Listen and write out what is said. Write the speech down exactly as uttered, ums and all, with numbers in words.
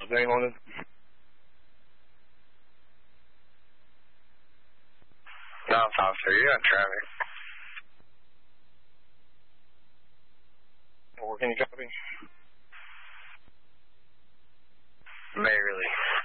Danny Hornet. No, Foster, you're on traffic. Or can you copy? Barely.